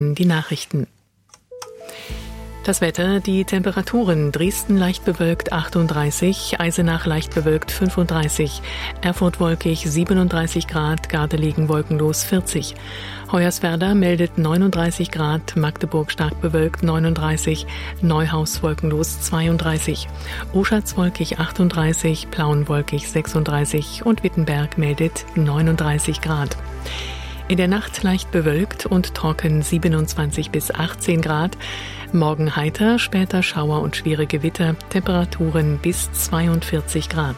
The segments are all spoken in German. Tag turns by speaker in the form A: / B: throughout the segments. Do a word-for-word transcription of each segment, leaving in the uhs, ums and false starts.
A: folgen die Nachrichten. Das Wetter, die Temperaturen: Dresden leicht bewölkt achtunddreißig, Eisenach leicht bewölkt fünfunddreißig, Erfurt wolkig siebenunddreißig Grad, Gardelegen wolkenlos vierzig. Hoyerswerda meldet neununddreißig Grad, Magdeburg stark bewölkt neununddreißig, Neuhaus wolkenlos zweiunddreißig, Oschatz wolkig achtunddreißig, Plauen wolkig sechsunddreißig und Wittenberg meldet neununddreißig Grad. In der Nacht leicht bewölkt und trocken siebenundzwanzig bis achtzehn Grad. Morgen heiter, später Schauer und schwere Gewitter, Temperaturen bis zweiundvierzig Grad.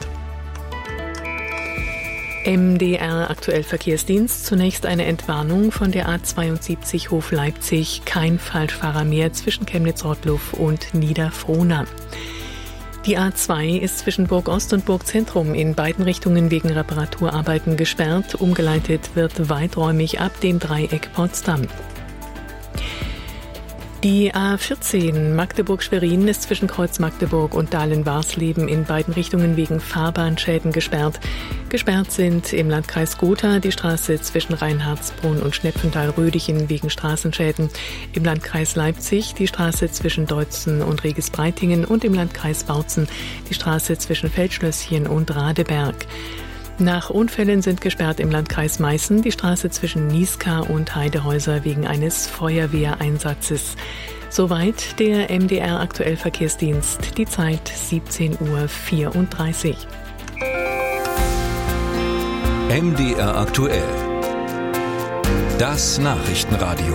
A: M D R aktuell Verkehrsdienst. Zunächst eine Entwarnung von der A zweiundsiebzig Hof Leipzig. Kein Falschfahrer mehr zwischen Chemnitz-Rottluff und Niederfrohna. Die A zwei ist zwischen Burg Ost und Burg Zentrum in beiden Richtungen wegen Reparaturarbeiten gesperrt. Umgeleitet wird weiträumig ab dem Dreieck Potsdam. Die A vierzehn Magdeburg-Schwerin ist zwischen Kreuz Magdeburg und Dahlen-Warsleben in beiden Richtungen wegen Fahrbahnschäden gesperrt. Gesperrt sind im Landkreis Gotha die Straße zwischen Reinhardsbrunn und Schnepfenthal-Rödichen wegen Straßenschäden, im Landkreis Leipzig die Straße zwischen Deutzen und Regis-Breitingen und im Landkreis Bautzen die Straße zwischen Feldschlösschen und Radeberg. Nach Unfällen sind gesperrt im Landkreis Meißen die Straße zwischen Nieská und Heidehäuser wegen eines Feuerwehreinsatzes. Soweit der M D R aktuell Verkehrsdienst. Die Zeit siebzehn Uhr vierunddreißig.
B: M D R aktuell. Das Nachrichtenradio.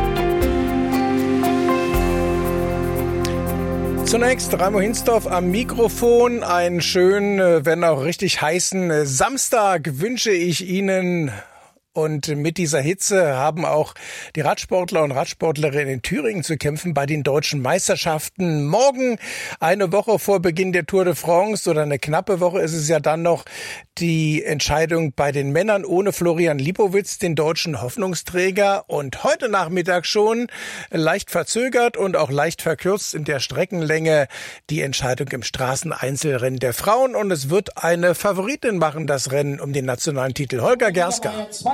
C: Zunächst Raimo Hinsdorf am Mikrofon. Einen schönen, wenn auch richtig heißen Samstag wünsche ich Ihnen. Und mit dieser Hitze haben auch die Radsportler und Radsportlerinnen in Thüringen zu kämpfen bei den deutschen Meisterschaften. Morgen, eine Woche vor Beginn der Tour de France oder eine knappe Woche, ist es ja dann noch die Entscheidung bei den Männern ohne Florian Lipowitz, den deutschen Hoffnungsträger. Und heute Nachmittag schon leicht verzögert und auch leicht verkürzt in der Streckenlänge die Entscheidung im Straßeneinzelrennen der Frauen. Und es wird eine Favoritin machen, das Rennen um den nationalen Titel. Holger Gerska.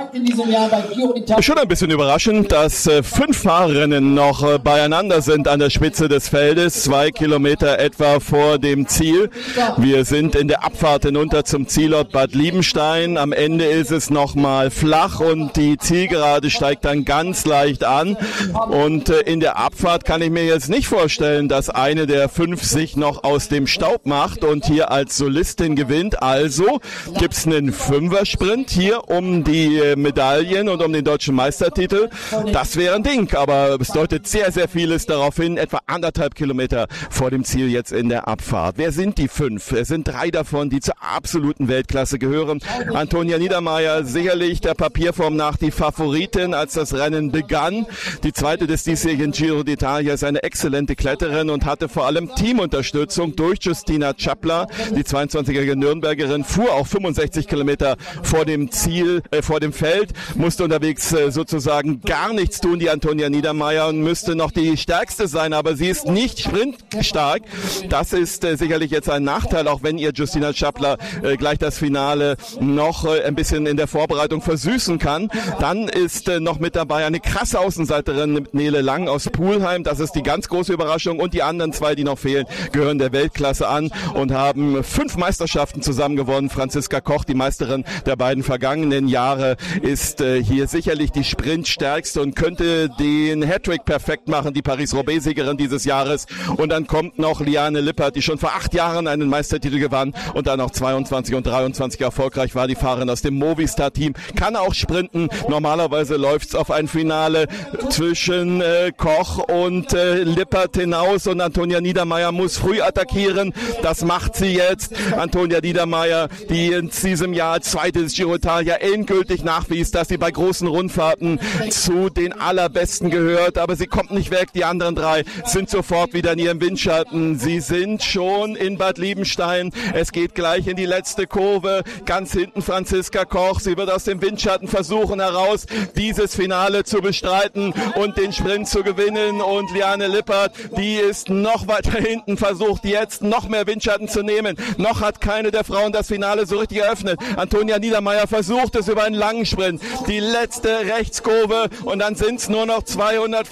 D: Schon ein bisschen überraschend, dass äh, fünf Fahrerinnen noch äh, beieinander sind an der Spitze des Feldes, zwei Kilometer etwa vor dem Ziel. Wir sind in der Abfahrt hinunter zum Zielort Bad Liebenstein. Am Ende ist es nochmal flach und die Zielgerade steigt dann ganz leicht an. Und äh, in der Abfahrt kann ich mir jetzt nicht vorstellen, dass eine der fünf sich noch aus dem Staub macht und hier als Solistin gewinnt. Also gibt es einen Fünfer-Sprint hier um die äh, Medaillen und um den deutschen Meistertitel. Das wäre ein Ding, aber es deutet sehr, sehr vieles darauf hin, etwa anderthalb Kilometer vor dem Ziel jetzt in der Abfahrt. Wer sind die fünf? Es sind drei davon, die zur absoluten Weltklasse gehören. Antonia Niedermaier, sicherlich der Papierform nach die Favoritin, als das Rennen begann. Die zweite des diesjährigen Giro d'Italia ist eine exzellente Kletterin und hatte vor allem Teamunterstützung durch Justina Chapla. Die zweiundzwanzigjährige Nürnbergerin fuhr auch fünfundsechzig Kilometer vor dem Ziel, äh, vor dem Feld, musste unterwegs äh, sozusagen gar nichts tun, die Antonia Niedermaier, und müsste noch die stärkste sein, aber sie ist nicht sprintstark. Das ist äh, sicherlich jetzt ein Nachteil, auch wenn ihr Justina Chapla äh, gleich das Finale noch äh, ein bisschen in der Vorbereitung versüßen kann. Dann ist äh, noch mit dabei eine krasse Außenseiterin, Nele Lang aus Pulheim. Das ist die ganz große Überraschung, und die anderen zwei, die noch fehlen, gehören der Weltklasse an und haben fünf Meisterschaften zusammen gewonnen. Franziska Koch, die Meisterin der beiden vergangenen Jahre, ist äh, hier sicherlich die Sprintstärkste und könnte den Hattrick perfekt machen, die Paris-Roubaix-Siegerin dieses Jahres. Und dann kommt noch Liane Lippert, die schon vor acht Jahren einen Meistertitel gewann und dann auch zweiundzwanzig und dreiundzwanzig erfolgreich war, die Fahrerin aus dem Movistar-Team. Kann auch sprinten. Normalerweise läuft's auf ein Finale zwischen äh, Koch und äh, Lippert hinaus, und Antonia Niedermaier muss früh attackieren. Das macht sie jetzt. Antonia Niedermaier, die in diesem Jahr als zweite des Giro d'Italia endgültig nachwies, dass sie bei großen Rundfahrten zu den allerbesten gehört, aber sie kommt nicht weg. Die anderen drei sind sofort wieder in ihrem Windschatten. Sie sind schon in Bad Liebenstein. Es geht gleich in die letzte Kurve. Ganz hinten Franziska Koch. Sie wird aus dem Windschatten versuchen heraus, dieses Finale zu bestreiten und den Sprint zu gewinnen. Und Liane Lippert, die ist noch weiter hinten, versucht jetzt noch mehr Windschatten zu nehmen. Noch hat keine der Frauen das Finale so richtig eröffnet. Antonia Niedermaier versucht es über einen langen Sprint. Die letzte Rechtskurve, und dann sind es nur noch zweihundert